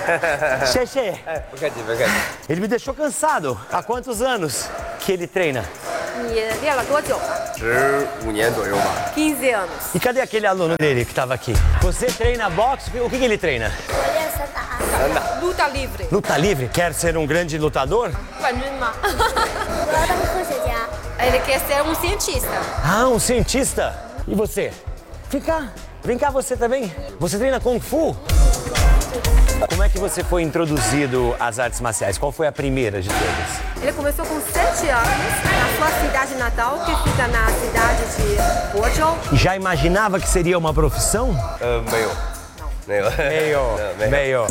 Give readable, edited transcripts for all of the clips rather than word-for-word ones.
Xexê, 不客气，不客气。 ele me deixou cansado. Há quantos anos que ele treina? 你练了多久了 15年左右吧。 ？15 anos. E cadê aquele aluno dele que estava aqui? Você treina boxe? O que ele treina? 我练散打， Luta livre. Luta livre? Quer ser um grande lutador? 冠军吗？ 我要当科学家。 Ele quer ser um cientista. Ah, um cientista. E você? Vem cá você também. Você treina Kung Fu? Como é que você foi introduzido às artes marciais? Qual foi a primeira de todas? Ele começou com 7 anos na sua cidade natal, que fica na cidade de Guozhou. E já imaginava que seria uma profissão? 没有，没有， Meio.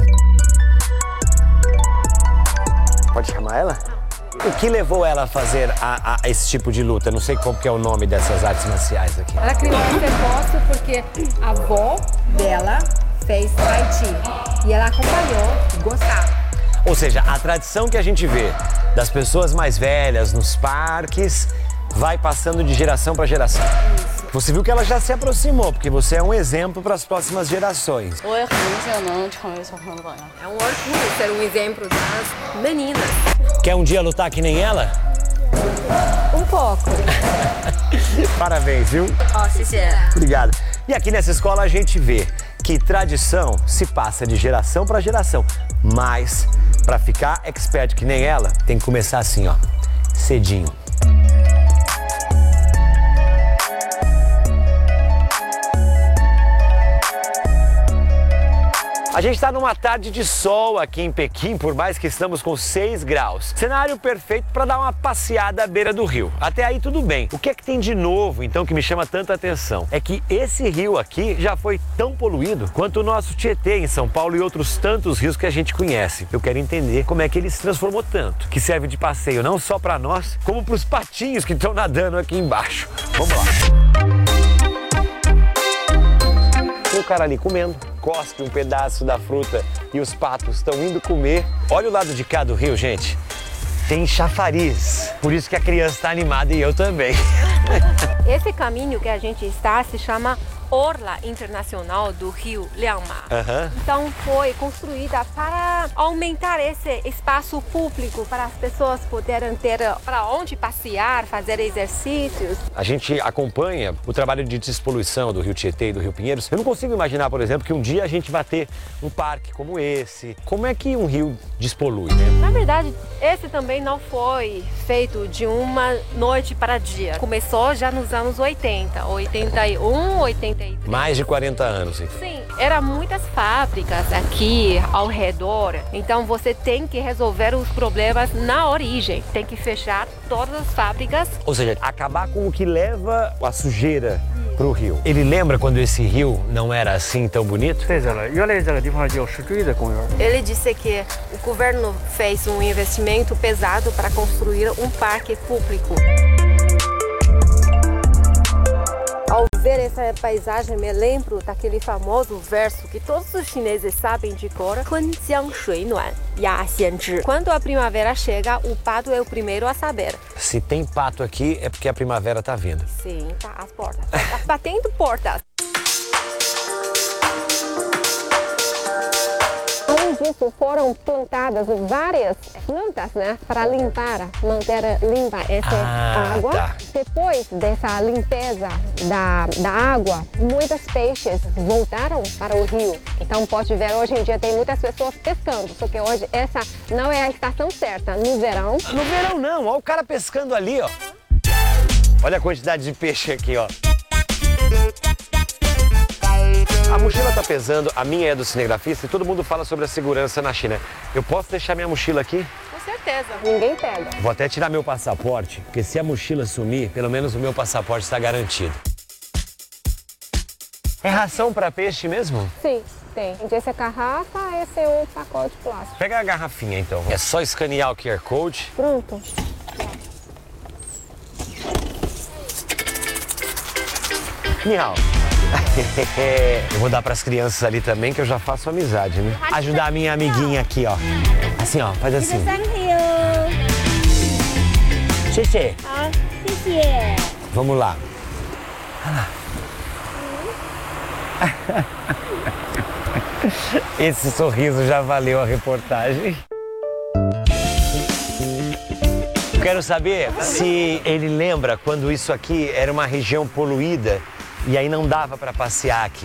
Pode chamar ela? O que levou ela a fazer a esse tipo de luta? Não sei qual que é o nome dessas artes marciais aqui. Ela criou esse negócio porque a avó dela fez Tai Chi. E ela acompanhou e gostava. Ou seja, a tradição que a gente vê das pessoas mais velhas nos parques vai passando de geração para geração. Você viu que ela já se aproximou, porque você é um exemplo para as próximas gerações. 我也很荣幸能成为小朋友的榜样。 É um orgulho ser um exemplo das meninas. Quer um dia lutar que nem ela? Um pouco. Parabéns, viu? 好，谢谢。 Obrigado. E aqui nessa escola a gente vê que tradição se passa de geração para geração. Mas, para ficar expert que nem ela, tem que começar assim, ó, cedinho. A gente está numa tarde de sol aqui em Pequim, por mais que estamos com 6 graus. Cenário perfeito para dar uma passeada à beira do rio. Até aí tudo bem. O que é que tem de novo, então, que me chama tanta atenção? É que esse rio aqui já foi tão poluído quanto o nosso Tietê em São Paulo e outros tantos rios que a gente conhece. Eu quero entender como é que ele se transformou tanto, que serve de passeio não só para nós, como para os patinhos que estão nadando aqui embaixo. Vamos lá. Tem o cara ali comendo, cospe um pedaço da fruta e os patos estão indo comer. Olha o lado de cá do rio, gente. Tem chafariz. Por isso que a criança está animada e eu também. Esse caminho que a gente está se chama Orla Internacional do Rio Liangma. Então foi construída para aumentar esse espaço público para as pessoas poderem ter para onde passear, fazer exercícios. A gente acompanha o trabalho de despoluição do Rio Tietê e do Rio Pinheiros. Eu não consigo imaginar, por exemplo, que um dia a gente vai ter um parque como esse. Como é que um rio despolui, né? Na verdade, esse também não foi feito de uma noite para dia. Começou já nos anos 80, 81, 83. Mais de 40 anos, então. Sim, eram muitas fábricas aqui ao redor. Então você tem que resolver os problemas na origem. Tem que fechar todas as fábricas. Ou seja, acabar com o que leva a sujeira pro rio. Ele lembra quando esse rio não era assim tão bonito? 在这了，原来这个地方叫石锥子公园。 Ele disse que o governo fez um investimento pesado para construir um parque público. Ao ver essa paisagem, me lembro daquele famoso verso que todos os chineses sabem de cor: 春江水暖鸭先知. Quando a primavera chega, o pato é o primeiro a saber. Se tem pato aqui, é porque a primavera tá vindo. Sim, tá às portas. Tá batendo portas. Além disso, foram plantadas várias plantas, né, para limpar, manter limpa essa água. Tá. Depois dessa limpeza da água, muitos peixes voltaram para o rio. Então pode ver, hoje em dia tem muitas pessoas pescando, só que hoje essa não é a estação certa. No verão... No verão não, olha o cara pescando ali, ó. Olha a quantidade de peixe aqui, ó. A mochila tá pesando, a minha é do cinegrafista e todo mundo fala sobre a segurança na China. Eu posso deixar minha mochila aqui? Com certeza, ninguém pega. Vou até tirar meu passaporte, porque se a mochila sumir, pelo menos o meu passaporte está garantido. É ração para peixe mesmo? Sim, tem. Essa garrafa, esse é o pacote de plástico. Pega a garrafinha então. É só escanear o QR Code. Pronto. Miau. Eu vou dar para as crianças ali também, que eu já faço amizade, né? Ajudar a minha amiguinha aqui, ó. Assim, ó, faz assim. Xexê. 好，谢谢。 Vamos lá. Olha lá. Esse sorriso já valeu a reportagem. Quero saber se ele lembra quando isso aqui era uma região poluída e aí não dava para passear aqui.